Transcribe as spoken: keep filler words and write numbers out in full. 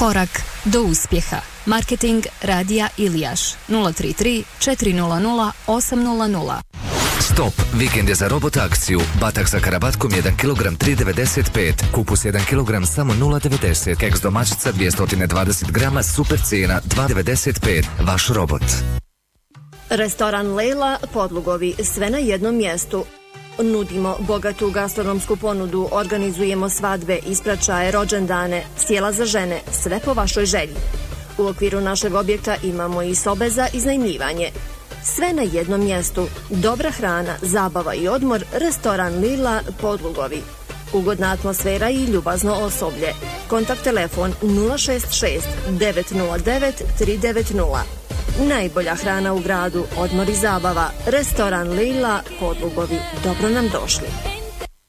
Korak do uspjeha. Marketing Radija Ilijaš nula tri tri četiri nula nula osam nula nula. Stop, vikend je za robot akciju. Batak sa karabatkom jedan kilogram tri devedeset pet. Kupus jedan kilogram samo nula devedeset. Keks domaćica dvjesto dvadeset grama, super cijena dva devedeset pet. Vaš robot. Restoran Lejla, Podlugovi, sve na jednom mjestu. Nudimo bogatu gastronomsku ponudu, organizujemo svadbe, ispraćaje, rođendane, sjela za žene, sve po vašoj želji. U okviru našeg objekta imamo i sobe za iznajmljivanje. Sve na jednom mjestu. Dobra hrana, zabava i odmor, restoran Lila, Podlugovi. Ugodna atmosfera i ljubazno osoblje. Kontakt telefon nula šest šest devet nula devet tri devet nula. Najbolja hrana u gradu, odmor i zabava. Restoran Lila, Podlugovi. Dobro nam došli.